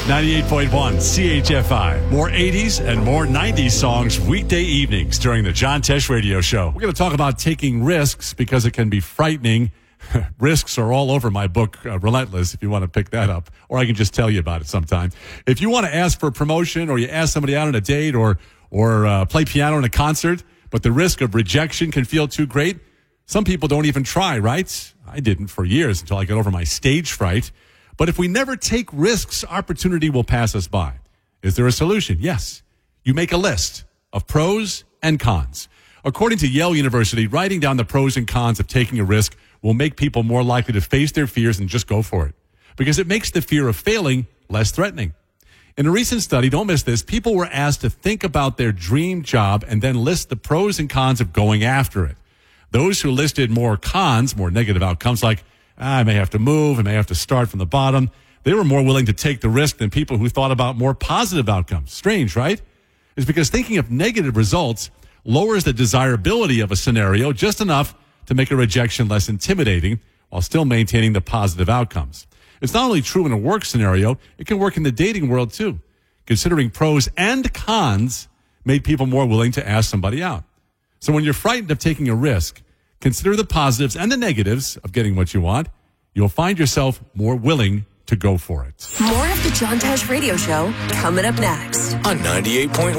98.1 CHFI. More 80s and more 90s songs weekday evenings during the John Tesh Radio Show. We're going to talk about taking risks because it can be frightening. Risks are all over my book, Relentless, if you want to pick that up. Or I can just tell you about it sometime. If you want to ask for a promotion or you ask somebody out on a date or play piano in a concert, but the risk of rejection can feel too great, some people don't even try, right? I didn't for years until I got over my stage fright. But if we never take risks, opportunity will pass us by. Is there a solution? Yes. You make a list of pros and cons. According to Yale University, writing down the pros and cons of taking a risk will make people more likely to face their fears and just go for it, because it makes the fear of failing less threatening. In a recent study, don't miss this, people were asked to think about their dream job and then list the pros and cons of going after it. Those who listed more cons, more negative outcomes, like I may have to move, I may have to start from the bottom, they were more willing to take the risk than people who thought about more positive outcomes. Strange, right? It's because thinking of negative results lowers the desirability of a scenario just enough to make a rejection less intimidating while still maintaining the positive outcomes. It's not only true in a work scenario, it can work in the dating world too. Considering pros and cons made people more willing to ask somebody out. So when you're frightened of taking a risk, consider the positives and the negatives of getting what you want. You'll find yourself more willing to go for it. More of the John Tesh Radio Show coming up next on 98.1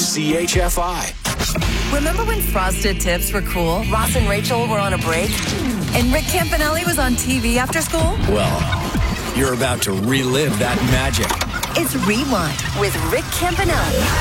CHFI. Remember when Frosted Tips were cool? Ross and Rachel were on a break? And Rick Campanelli was on TV after school? Well, you're about to relive that magic. It's Rewind with Rick Campanelli.